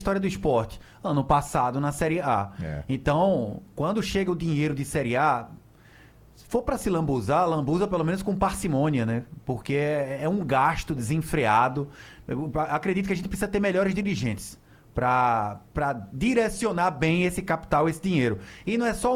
história do esporte. Ano passado na Série A. Então, quando chega o dinheiro de Série A, se for para se lambuzar, lambuza pelo menos com parcimônia, né? Porque é um gasto desenfreado. Eu acredito que a gente precisa ter melhores dirigentes para direcionar bem esse capital, esse dinheiro. E não é só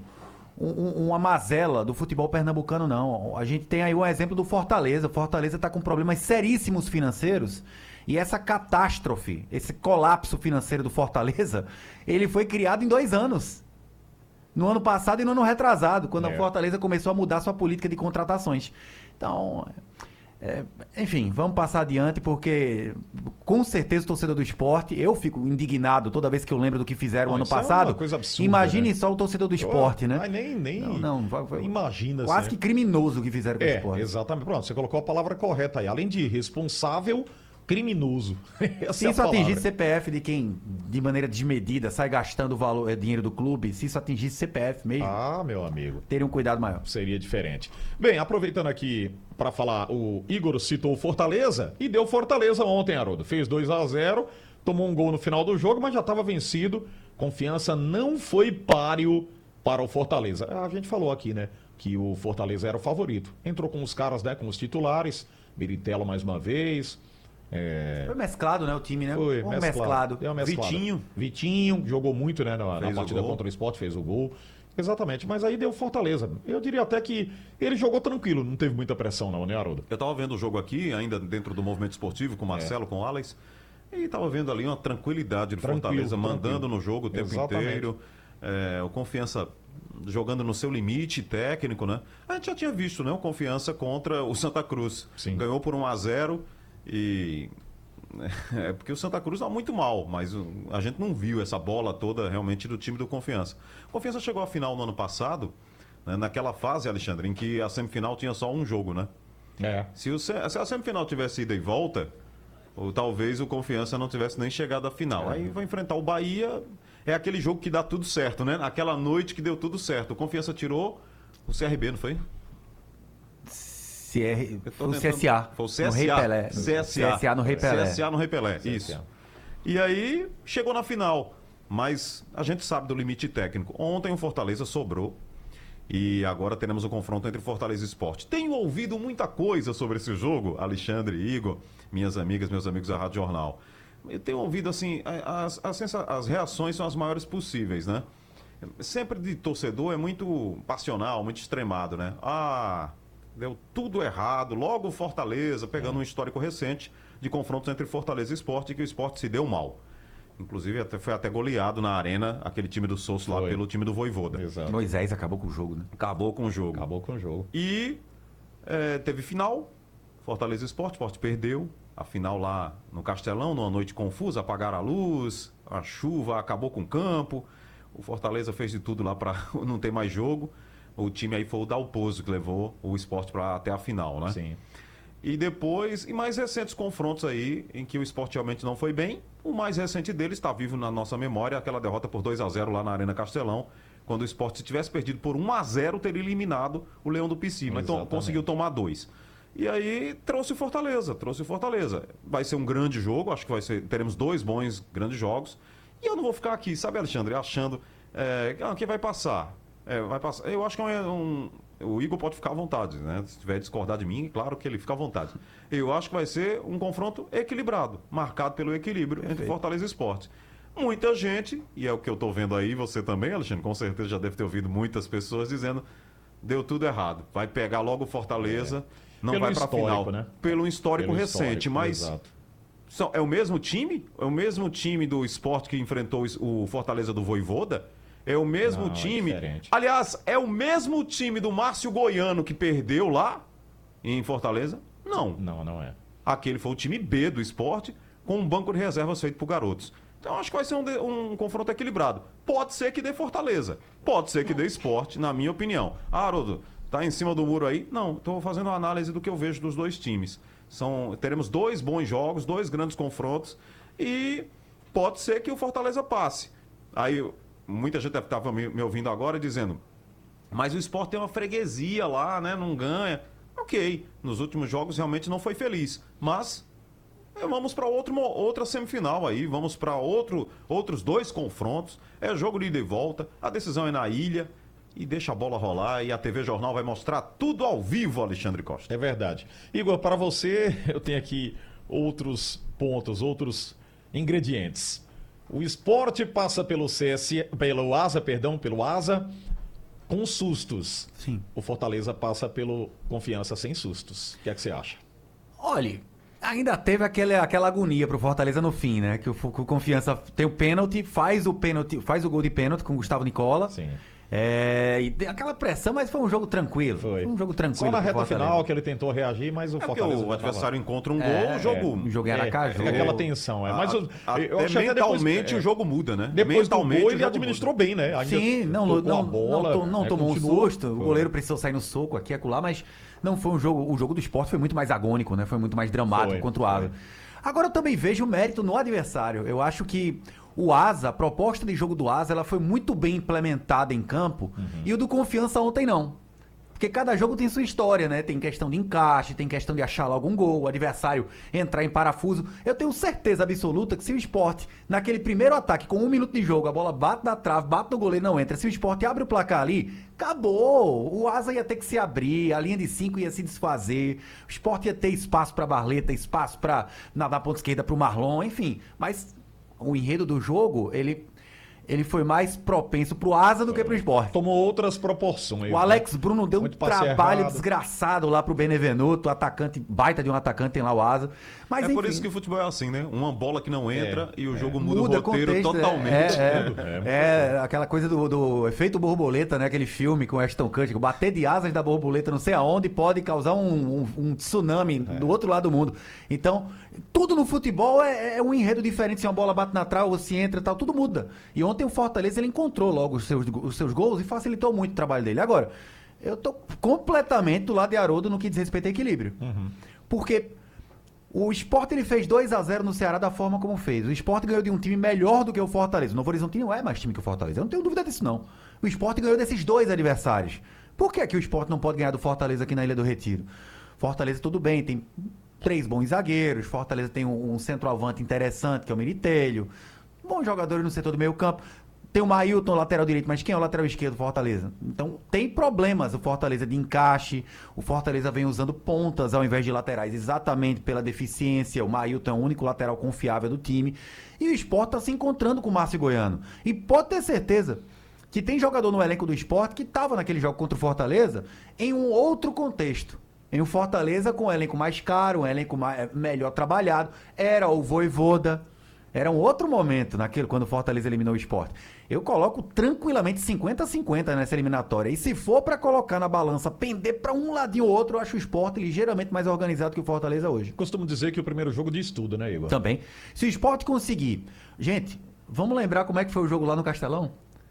uma mazela do futebol pernambucano, não. A gente tem aí o exemplo do Fortaleza. O Fortaleza está com problemas seríssimos financeiros. E essa catástrofe, esse colapso financeiro do Fortaleza, ele foi criado em 2 anos. No ano passado e no ano retrasado, quando a Fortaleza começou a mudar sua política de contratações. Então, enfim, vamos passar adiante, porque com certeza o torcedor do esporte, eu fico indignado toda vez que eu lembro do que fizeram ano passado. É uma coisa absurda, imagine, né? só o torcedor do esporte, né? Mas nem imagina. Quase que criminoso o que fizeram com o esporte. Exatamente. Pronto, você colocou a palavra correta aí. Além de irresponsável, criminoso. Se isso atingisse CPF de quem, de maneira desmedida, sai gastando dinheiro do clube, se isso atingisse CPF mesmo, meu amigo, teria um cuidado maior. Seria diferente. Bem, aproveitando aqui para falar, o Igor citou o Fortaleza e deu Fortaleza ontem, Haroldo. Fez 2-0, tomou um gol no final do jogo, mas já estava vencido. Confiança não foi páreo para o Fortaleza. A gente falou aqui, né, que o Fortaleza era o favorito. Entrou com os caras, né, com os titulares, Biritello mais uma vez. Foi mesclado, né, o time, né? Foi mesclado. Vitinho jogou muito, né, na partida contra o Sport, fez o gol. Exatamente, mas aí deu Fortaleza. Eu diria até que ele jogou tranquilo, não teve muita pressão não, né, Haroldo? Eu tava vendo o jogo aqui, ainda dentro do movimento esportivo, com o Marcelo, com o Alex, e tava vendo ali uma tranquilidade do Fortaleza, mandando no jogo o tempo inteiro. O Confiança jogando no seu limite técnico, né? A gente já tinha visto, né, o Confiança contra o Santa Cruz. Sim. Ganhou por 1-0 e... porque o Santa Cruz está muito mal, mas a gente não viu essa bola toda realmente do time do Confiança. O Confiança chegou à final no ano passado, né, naquela fase, Alexandre, em que a semifinal tinha só um jogo, né? Se a semifinal tivesse ida e volta, ou talvez o Confiança não tivesse nem chegado à final. Aí vai enfrentar o Bahia, é aquele jogo que dá tudo certo, né? Aquela noite que deu tudo certo. O Confiança tirou o CRB, não foi? O CSA. Foi o CSA. No Rei Pelé. CSA no Rei Pelé. CSA no Rei Pelé, isso. E aí, chegou na final. Mas a gente sabe do limite técnico. Ontem o Fortaleza sobrou. E agora teremos o confronto entre Fortaleza e Sport. Tenho ouvido muita coisa sobre esse jogo, Alexandre, Igor, minhas amigas, meus amigos da Rádio Jornal. Eu tenho ouvido, assim, as reações são as maiores possíveis, né? Sempre de torcedor é muito passional, muito extremado, né? Deu tudo errado. Logo o Fortaleza, pegando um histórico recente de confrontos entre Fortaleza e Sport, e que o Sport se deu mal. Inclusive foi até goleado na arena, aquele time do Sousa lá pelo time do Vojvoda. Exato. Moisés acabou com o jogo, né? Acabou com o jogo. E teve final, Fortaleza e Sport perdeu. A final lá no Castelão, numa noite confusa, apagaram a luz, a chuva acabou com o campo. O Fortaleza fez de tudo lá para não ter mais jogo. O time aí foi o Dalpozo que levou o Sport até a final, né? Sim. E depois, mais recentes confrontos aí, em que o Sport realmente não foi bem. O mais recente deles está vivo na nossa memória, aquela derrota por 2-0 lá na Arena Castelão, quando o Sport, se tivesse perdido por 1-0, teria eliminado o Leão do Pici, mas conseguiu tomar 2. E aí trouxe o Fortaleza. Vai ser um grande jogo, acho que teremos 2 bons, grandes jogos. E eu não vou ficar aqui, sabe, Alexandre, achando quem vai passar. Vai passar. Eu acho que o Igor pode ficar à vontade, né? Se tiver discordar de mim, claro que ele fica à vontade. Eu acho que vai ser um confronto equilibrado, marcado pelo equilíbrio entre Fortaleza e Sport. Muita gente, e é o que eu estou vendo aí, você também, Alexandre, com certeza já deve ter ouvido muitas pessoas dizendo: deu tudo errado, vai pegar logo o Fortaleza, não pelo vai para a final. Né? Pelo histórico recente, mas... Exato. É o mesmo time? É o mesmo time do Sport que enfrentou o Fortaleza do Vojvoda? É o mesmo time. Aliás, é o mesmo time do Márcio Goiano que perdeu lá em Fortaleza? Não. Não é. Aquele foi o time B do Sport, com um banco de reservas feito por garotos. Então acho que vai ser um confronto equilibrado. Pode ser que dê Fortaleza, pode ser que dê Sport, na minha opinião. Haroldo, tá em cima do muro aí? Não, estou fazendo uma análise do que eu vejo dos dois times. Teremos 2 bons jogos, 2 grandes confrontos, e pode ser que o Fortaleza passe. Aí muita gente estava me ouvindo agora dizendo: mas o Sport tem uma freguesia lá, né? Não ganha. Ok, nos últimos jogos realmente não foi feliz, mas Vamos para outra semifinal aí, vamos para outros 2 confrontos. É jogo de ida e volta, a decisão é na ilha. E deixa a bola rolar e a TV Jornal vai mostrar tudo ao vivo, Alexandre Costa. É verdade. Igor, para você, eu tenho aqui outros pontos, outros ingredientes. O Sport passa pelo pelo Asa, com sustos. Sim. O Fortaleza passa pelo Confiança sem sustos. O que é que você acha? Olha, ainda teve aquela agonia pro Fortaleza no fim, né? Que o Confiança tem o pênalti, faz o gol de pênalti com o Gustavo Nicola. Sim. E tem aquela pressão, mas foi um jogo tranquilo. Foi um jogo tranquilo. Só na pro reta Fortaleza. final que ele tentou reagir, mas o Fortaleza. O adversário encontra um gol, o jogo era Aracaju. Aquela tensão. Mas eu acho que mentalmente o jogo muda, né? Depois do mentalmente gol ele administrou bem, né? Ainda Sim, tocou a bola, não tomou continuou. um susto. O goleiro precisou sair no soco aqui e acolá, mas não foi um jogo. O jogo do Sport foi muito mais agônico, né? Foi muito mais dramático contra o Asa. Agora eu também vejo o mérito no adversário. Eu acho que o Asa, a proposta de jogo do Asa, ela foi muito bem implementada em campo. E o do Confiança ontem não. Porque cada jogo tem sua história, né? Tem questão de encaixe, tem questão de achar logo um gol, o adversário entrar em parafuso. Eu tenho certeza absoluta que se o Sport, naquele primeiro ataque, com 1 minuto de jogo, a bola bate na trave, bate no goleiro e não entra. Se o Sport abre o placar ali, acabou. O Asa ia ter que se abrir, a linha de 5 ia se desfazer. O Sport ia ter espaço para Barleta, espaço para na ponta esquerda para o Marlon, enfim. Mas o enredo do jogo, ele foi mais propenso pro Asa do que pro Sport. Tomou outras proporções. O Alex Bruno deu um Muito passe trabalho errado. desgraçado lá pro Benevenuto, atacante, baita de um atacante, tem lá o Asa. Mas É enfim, por isso que o futebol é assim, né? Uma bola que não entra e o jogo muda muda o roteiro contexto, totalmente. Aquela coisa do efeito borboleta, né? Aquele filme com Ashton Kutcher, bater de asas da borboleta não sei aonde pode causar um tsunami do outro lado do mundo. Então, tudo no futebol é um enredo diferente. Se uma bola bate na trave ou se entra e tal, tudo muda. E ontem o Fortaleza ele encontrou logo os seus gols e facilitou muito o trabalho dele. Agora, eu tô completamente do lado de Haroldo no que diz respeito a equilíbrio. Porque o Sport ele fez 2-0 no Ceará da forma como fez. O Sport ganhou de um time melhor do que o Fortaleza. O Novo Horizontino não é mais time que o Fortaleza. Eu não tenho dúvida disso, não. O Sport ganhou desses 2 adversários. Por que que o Sport não pode ganhar do Fortaleza aqui na Ilha do Retiro? Fortaleza tudo bem, tem 3 bons zagueiros. Fortaleza tem um centroavante interessante, que é o Militelho. Bons jogadores no setor do meio campo. Tem o Mailton, lateral direito, mas quem é o lateral esquerdo do Fortaleza? Então, tem problemas o Fortaleza de encaixe, o Fortaleza vem usando pontas ao invés de laterais, exatamente pela deficiência. O Mailton é o único lateral confiável do time. E o Sport está se encontrando com o Márcio Goiano. E pode ter certeza que tem jogador no elenco do Sport que estava naquele jogo contra o Fortaleza em um outro contexto. Em um Fortaleza com um elenco mais caro, um elenco melhor trabalhado. Era o Vojvoda. Era um outro momento quando o Fortaleza eliminou o Sport. Eu coloco tranquilamente 50-50 nessa eliminatória. E se for para colocar na balança, pender para um ladinho ou outro, eu acho o Sport ligeiramente mais organizado que o Fortaleza hoje. Costumo dizer que o primeiro jogo diz tudo, né, Igor? Também. Se o Sport conseguir... Gente, vamos lembrar como é que foi o jogo lá no Castelão?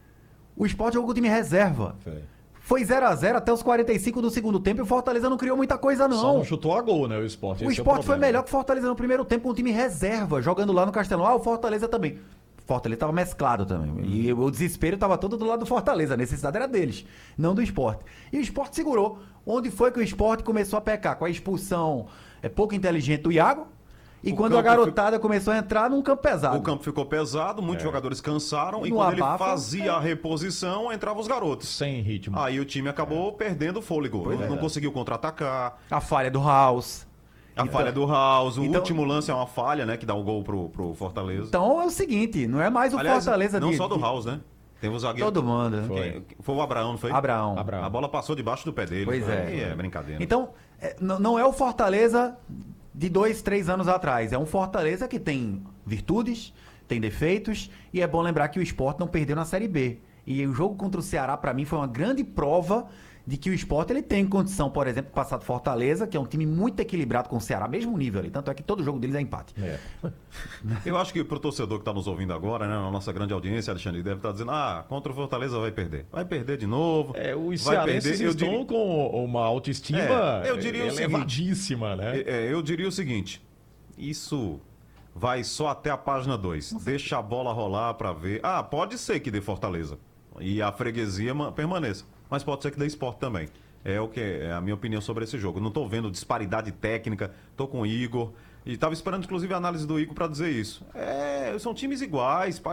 O Sport jogou com o time reserva. Foi 0-0 até os 45 do segundo tempo e o Fortaleza não criou muita coisa, não. Só não chutou a gol, né, o Sport. O Sport foi melhor que o Fortaleza no primeiro tempo com o time reserva, jogando lá no Castelão. O Fortaleza também. O Fortaleza estava mesclado também. E o desespero estava todo do lado do Fortaleza. A necessidade era deles, não do Sport. E o Sport segurou. Onde foi que o Sport começou a pecar? Com a expulsão pouco inteligente do Iago. E quando a garotada começou a entrar num campo pesado. O campo ficou pesado, muitos jogadores cansaram. E No quando abafa, ele fazia a reposição, entravam os garotos. Sem ritmo. Aí o time acabou perdendo o fôlego. Não conseguiu contra-atacar. A falha do House. Falha do House. O último lance é uma falha, né? Que dá o gol pro Fortaleza. Então é o seguinte, não é mais o Fortaleza... Não só do House, né? Tem o zagueiro... Todo mundo. Foi o Abraão, não foi? Abraão. A bola passou debaixo do pé dele. Pois é. Aí é brincadeira. Então, não é o Fortaleza de 2, 3 anos atrás. É um Fortaleza que tem virtudes, tem defeitos, e é bom lembrar que o Sport não perdeu na Série B. E o jogo contra o Ceará, para mim, foi uma grande prova de que o Sport ele tem condição, por exemplo, de passar do Fortaleza, que é um time muito equilibrado com o Ceará, mesmo nível ali. Tanto é que todo jogo deles é empate. Eu acho que pro torcedor que está nos ouvindo agora, né, na nossa grande audiência, Alexandre, deve estar dizendo, contra o Fortaleza vai perder. Vai perder de novo. Os vai cearenses estão com uma autoestima eu diria elevadíssima, né? Eu diria o seguinte, isso vai só até a página 2. Deixa a bola rolar para ver. Pode ser que dê Fortaleza e a freguesia permaneça, mas pode ser que dê Sport também. É a minha opinião sobre esse jogo. Não estou vendo disparidade técnica, estou com o Igor. E estava esperando, inclusive, a análise do Igor para dizer isso. São times iguais,